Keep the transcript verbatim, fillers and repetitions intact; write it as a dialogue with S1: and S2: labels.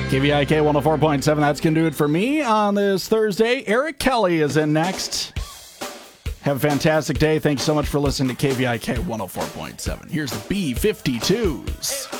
S1: K V I K one oh four point seven, that's going to do it for me on this Thursday. Eric Kelly is in next. Have a fantastic day. Thanks so much for listening to K V I K one oh four point seven. Here's the B fifty-twos.